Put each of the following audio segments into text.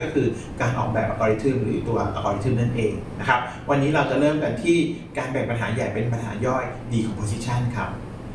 ก็คือการออกแบบอัลกอริทึมหรือตัวอัลกอริทึมนั่นเองนะครับวันนี้เราจะเริ่มกันที่การแบ่งปัญหาใหญ่เป็นปัญหาย่อย decomposition ครับ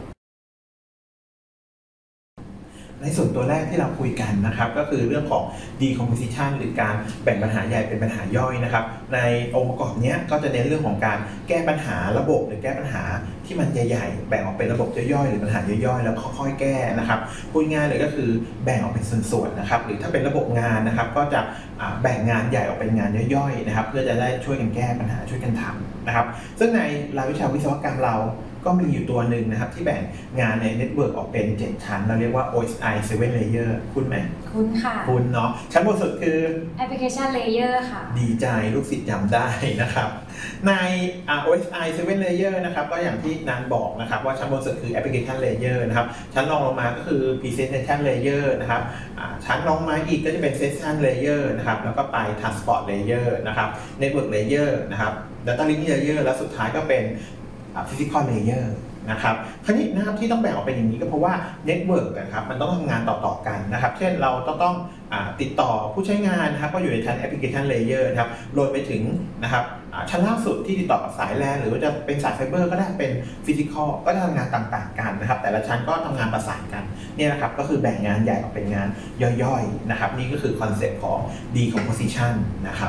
ในส่วนตัวแรกที่เราคุยกันนะครับก็คือเรื่องของ decomposition หรือการแบ่งปัญหาใหญ่เป็นปัญหาย่อยนะครับในองค์ประกอบนี้ก็จะเน้นเรื่องของการแก้ปัญหาระบบหรือแก้ปัญหาที่มันใหญ่ๆแบ่งออกเป็นระบบย่อยๆหรือปัญหาย่อยๆแล้วค่อยๆแก้นะครับพูดง่ายเลยก็คือแบ่งออกเป็นส่วนๆนะครับหรือถ้าเป็นระบบงานนะครับก็จะแบ่งงานใหญ่ออกเป็นงานย่อยๆนะครับเพื่อจะได้ช่วยกันแก้ปัญหาช่วยกันทำนะครับซึ่งในรายวิชาวิศวกรรมเราก็มีอยู่ตัวหนึ่งนะครับที่แบ่งงานในเน็ตเวิร์กออกเป็น7ชั้นเราเรียกว่า OSI 7 Layer คุ้นไหมคุ้นค่ะคุ้นเนาะชั้นบนสุดคือ Application Layer ค่ะดีใจลูกศิษย์จำได้นะครับใน OSI 7 Layer นะครับก็อย่างที่นางบอกนะครับว่าชั้นบนสุดคือ Application Layer นะครับชั้นรองลงมาก็คือ Presentation Layer นะครับชั้นรองมาอีกก็จะเป็น Session Layer นะครับแล้วก็ไป Transport Layer นะครับ Network Layer นะครับ Data Link Layer แล้วสุดท้ายก็เป็นPhysical Layer นะครับคราวนี้นะครับที่ต้องแบ่งออกเป็นอย่างนี้ก็เพราะว่า Network นะครับมันต้องทำงานต่อๆกันนะครับเช่นเราต้องติดต่อผู้ใช้งานนะครับก็อยู่ในชั้น Application Layer นะครับรวมไปถึงนะครับชั้นล่างสุดที่ติดต่อกับสายแลนหรือว่าจะเป็นสายไฟเบอร์ก็ได้เป็น Physical ก็จะทำงานต่างๆกันนะครับแต่ละชั้นก็ทำงานประสานกันนี่นะครับก็คือแบ่งงานใหญ่ออกเป็นงานย่อยๆนะครับนี่ก็คือคอนเซ็ปต์ของ decomposition นะครับ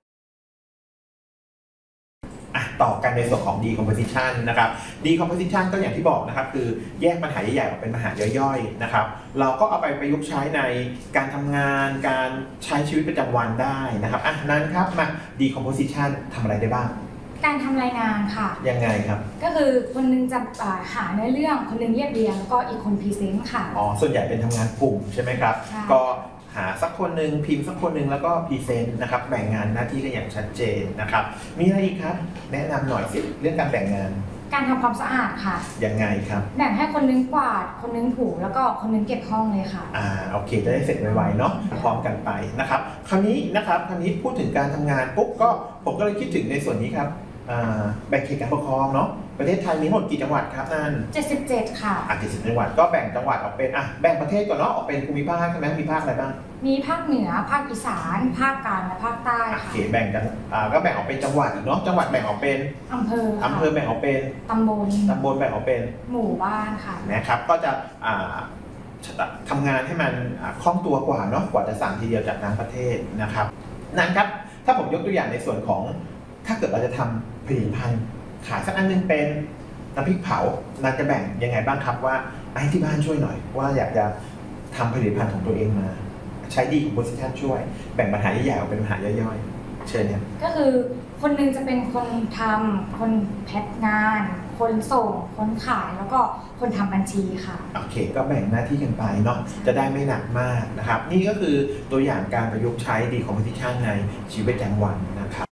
ต่อกันในส่วนของ decomposition นะครับ decomposition ก็อย่างที่บอกนะครับคือแยกปัญหาใหญ่ๆออกเป็นปัญหาย่อยๆนะครับเราก็เอาไปประยุกต์ใช้ในการทำงานการใช้ชีวิตประจำวันได้นะครับนั้นครับมา decomposition ทำอะไรได้บ้างการทำรายงานค่ะยังไงครับก็คือคนนึงจะหาเนื้อเรื่องคนนึงเรียบเรียงแล้วก็อีกคนพรีเซนต์ค่ะส่วนใหญ่เป็นทำงานกลุ่มใช่ไหมครับก็หาสักคนหนึ่งพิมพ์สักคนหนึ่งแล้วก็พรีเซนต์นะครับแบ่งงานหน้าที่กันอย่างชัดเจนนะครับมีอะไรอีกครับแนะนำหน่อยสิเรื่องการแบ่งงานการทำความสะอาดค่ะยังไงครับแบ่งให้คนนึงกวาดคนนึงถูแล้วก็คนนึงเก็บห้องเลยค่ะโอเคจะได้เสร็จไวๆเนาะพร้อมกันไปนะครับคราวนี้พูดถึงการทำงานปุ๊บก็ผมก็เลยคิดถึงในส่วนนี้ครับแบ่งเขตการปกครองเนาะประเทศไทยมีหมดกี่จังหวัดครับนั่น 77ค่ะ 70จังหวัดก็แบ่งจังหวัดออกเป็นแบ่งประเทศก่อนเนาะออกเป็นภูมิภาคใช่ไหมมีภาคอะไรบ้างมีภาคเหนือภาคอีสานภาคกลางและภาคใต้ค่ะโอเคแบ่งกันก็แบ่งออกเป็นจังหวัดอีกเนาะจังหวัดแบ่งออกเป็นอำเภอแบ่งออกเป็นตำบลแบ่งออกเป็นหมู่บ้านค่ะนะครับก็จะทำงานให้มันคล่องตัวกว่าเนาะกว่าจะสั่งทีเดียวจากต่างประเทศนะครับนั่นครับถ้าผมยกตัวอย่างในส่วนของถ้าเกิดเราจะทำผลิตภัณฑ์ขายสักอันนึงเป็นน้ำพริกเผาเราจะแบ่งยังไงบ้างครับว่าให้ที่บ้านช่วยหน่อยว่าอยากจะทำผลิตภัณฑ์ของตัวเองมาใช้decompositionช่วยแบ่งปัญหาใหญ่ๆออกเป็นปัญหาย่อยๆเชิญครับก็คือคนนึงจะเป็นคนทำคนแพ็คงานคนส่งคนขายแล้วก็คนทำบัญชีค่ะโอเคก็แบ่งหน้าที่กันไปเนาะจะได้ไม่หนักมากนะครับนี่ก็คือตัวอย่างการประยุกต์ใช้ decomposition ในชีวิตประจำวันนะครับ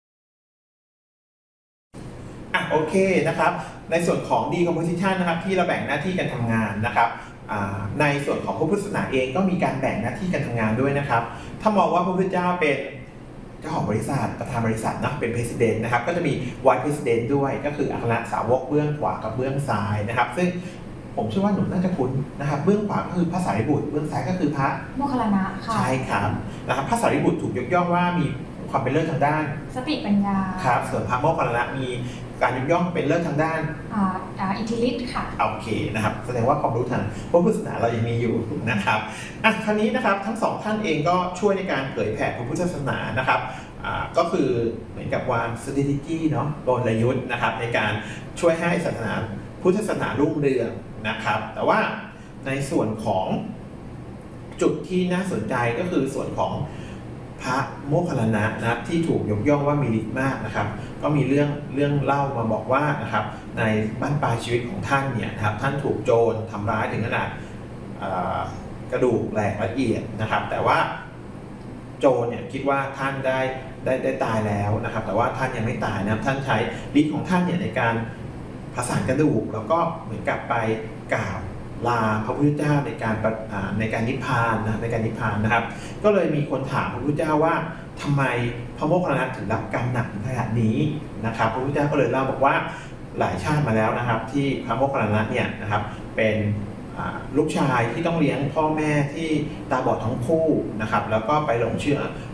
โอเคนะครับในส่วนของ decomposition นะครับที่เราแบ่งหน้าที่การทำงานนะครับในส่วนของพระพุทธศาสนาเองก็มีการแบ่งหน้าที่การทำงานด้วยนะครับถ้ามองว่าพระพุทธเจ้าเป็นเจ้าของบริษัทประธานบริษัทนะเป็น president นะครับก็จะมี vice president ด้วยก็คืออัครสาวกเบื้องขวากับเบื้องซ้ายนะครับซึ่งผมเชื่อว่าหนูน่าจะคุ้นนะครับเบื้องขวาก็คือพระสารีบุตรเบื้องซ้ายก็คือพระโมคคัลลานะค่ะใช่ครับนะครับพระสารีบุตรถูกยกย่องว่ามีความเป็นเลิศทางด้านสติปัญญาครับส่วนพระโมคคัลลานะมีการยกย่องเป็นเลิศทางด้านอิทธิฤทธิ์ค่ะโอเคนะครับแสดงว่าความรู้ทางพระพุทธศาสนาเรายังมีอยู่นะครับคราวนี้นะครับทั้งสองท่านเองก็ช่วยในการเผยแผ่พระพุทธศาสนานะครับก็คือเหมือนกับวาง strategy เนาะกลยุทธ์นะครับในการช่วยให้ศาสนาพุทธศาสนารุ่งเรืองนะครับแต่ว่าในส่วนของจุดที่น่าสนใจก็คือส่วนของพระโมคคัลลานะนะครับที่ถูกยกย่องว่ามีฤทธิ์มากนะครับก็มีเรื่องเล่ามาบอกว่านะครับในบั้นปลายชีวิตของท่านเนี่ยนะครับท่านถูกโจรทำร้ายถึงขนาดกระดูกแหลกละเอียดนะครับแต่ว่าโจรเนี่ยคิดว่าท่านได้ตายแล้วนะครับแต่ว่าท่านยังไม่ตายนะครับท่านใช้ฤทธิ์ของท่านเนี่ยในการผสานกระดูกแล้วก็เหมือนกับไปกราบลาพระพุทธเจ้าในการนิพพานนะครับก็เลยมีคนถามพระพุทธเจ้าว่าทำไมพระโมคคัลลานะถึงรับกรรมหนักขนาดนี้นะครับพระพุทธเจ้าก็เลยเล่าบอกว่าหลายชาติมาแล้วนะครับที่พระโมคคัลลานะเนี่ยนะครับเป็นลูกชายที่ต้องเลี้ยงพ่อแม่ที่ตาบอดทั้งคู่นะครับแล้วก็ไปหลงเชื่อ